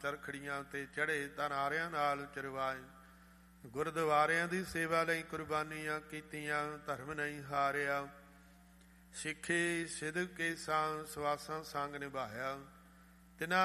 ਚਰਖੜੀਆਂ ਤੇ ਚੜ੍ਹੇ ਧਨਾਰਿਆਂ ਨਾਲ ਚਰਵਾਏ। ਗੁਰਦੁਆਰਿਆਂ ਦੀ ਸੇਵਾ ਲਈ ਕੁਰਬਾਨੀਆਂ ਕੀਤੀਆਂ, ਧਰਮ ਨਹੀਂ ਹਾਰਿਆ। ਸਿੱਖੀ ਸਿਦਕ ਕੇ ਸਵਾਸਾਂ ਸੰਗ ਨਿਭਾਇਆ। ਤਿਨਾਂ